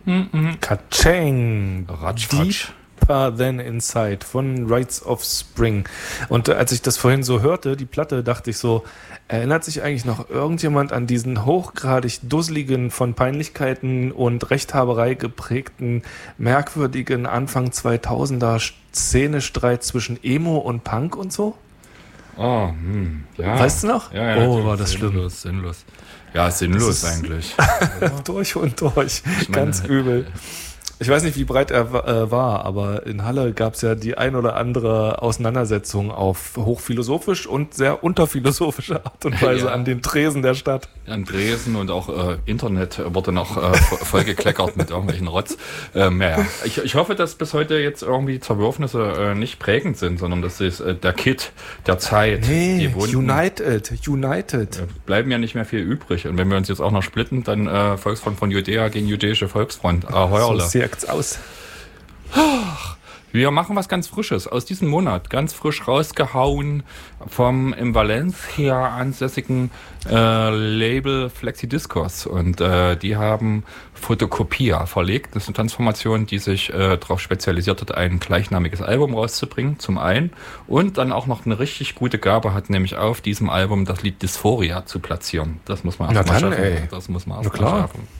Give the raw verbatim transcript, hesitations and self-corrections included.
Mhm. Katscheng. Ratsch, Deeper Than Inside von Rites of Spring. Und äh, als ich das vorhin so hörte, die Platte, dachte ich so, erinnert sich eigentlich noch irgendjemand an diesen hochgradig dusseligen, von Peinlichkeiten und Rechthaberei geprägten, merkwürdigen Anfang zweitausender Szenestreit zwischen Emo und Punk und so? Oh, hm, ja. Weißt du noch? Ja, ja, oh, natürlich. war das sinnlos, schlimm. Sinnlos. Ja, sinnlos ist eigentlich. durch und durch. Ich meine, Ganz übel. Ich weiß nicht, wie breit er äh, war, aber in Halle gab es ja die ein oder andere Auseinandersetzung auf hochphilosophisch und sehr unterphilosophische Art und Weise Ja. an den Tresen der Stadt. An Dresden und auch äh, Internet wurde noch äh, vollgekleckert mit irgendwelchen Rotz. Ähm, ja, ja. Ich, ich hoffe, dass bis heute jetzt irgendwie die Zerwürfnisse äh, nicht prägend sind, sondern dass es äh, der Kit der Zeit, Nee, die Wunden, United, United. äh, bleiben ja nicht mehr viel übrig. Und wenn wir uns jetzt auch noch splitten, dann äh, Volksfront von Judäa gegen Jüdische Volksfront. Ahoi, So sieht's aus. Wir machen was ganz Frisches aus diesem Monat, ganz frisch rausgehauen vom im Valencia ansässigen äh, Label Flexidiscos. Und äh, die haben Photocopia verlegt. Das ist eine Transformation, die sich äh, darauf spezialisiert hat, ein gleichnamiges Album rauszubringen, zum einen. Und dann auch noch eine richtig gute Gabe hat, nämlich auf diesem Album das Lied Dysphoria zu platzieren. Das muss man Na erst mal dann, schaffen. ey. Das muss man Na erst mal klar. schaffen.